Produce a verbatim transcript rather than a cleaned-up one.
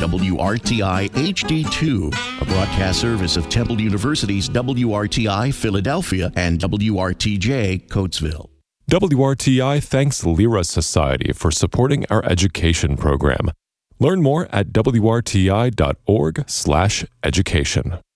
W R T I H D two, a broadcast service of Temple University's W R T I Philadelphia and W R T J Coatesville. W R T I thanks Lyra Society for supporting our education program. Learn more at W R T I dot org slash education.